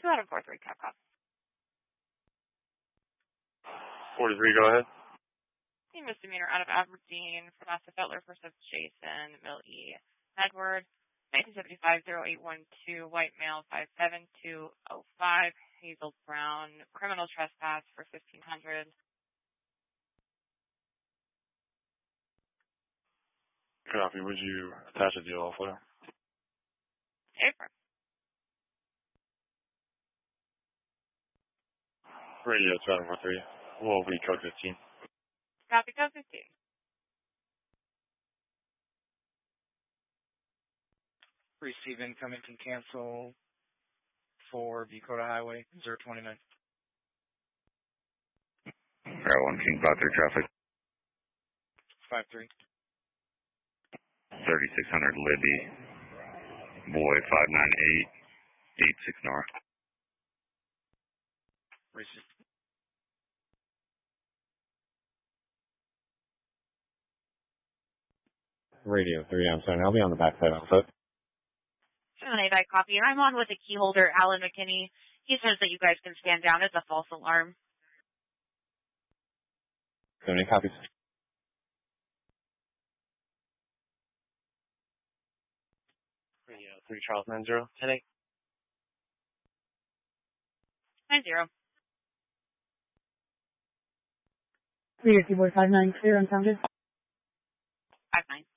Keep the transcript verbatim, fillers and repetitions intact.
two out of four three Capcom. forty-three, go ahead. The misdemeanor out of Aberdeen for Master Butler versus Jason Mill E. Edward, nineteen seventy-five oh eight one two, white male, five seven two oh five, Hazel Brown, criminal trespass for fifteen hundred. Copy. Would you attach a deal offer? Paper. Radio seven four three. Will be code fifteen. Copy, code fifteen. Receive incoming can cancel for Dakota Highway, zero twenty-nine. Route one King five three traffic. five three. thirty-six hundred Libby. Boy five nine eight eight six north. Receive. Radio three, I'm sorry, I'll be on the backside of it. seven eight, I copy. I'm on with the key holder, Alan McKinney. He says that you guys can stand down. It's a false alarm. seven eight copies. Radio three Charles nine zero, ten eight. nine zero. Radio keyboard five nine, clear, unsounded. five nine.